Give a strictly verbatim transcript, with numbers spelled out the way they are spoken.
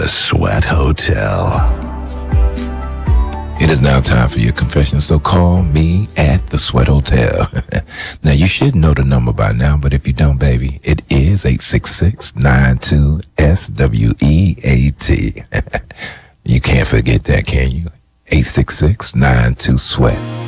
The Sweat Hotel. It is now time for your confession, so call me at the Sweat Hotel. Now, you should know the number by now, but if you don't, baby, it is eight six six, nine two, S W E A T. You can't forget that, can you? eight six six, nine two, SWEAT.